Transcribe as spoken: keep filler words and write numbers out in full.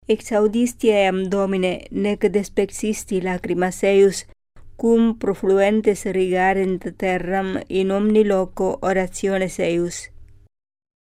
Exaudisti eam Domine, nec despexisti lacrimas eius, cum profluentes rigarent terram in omni loco orationes eius.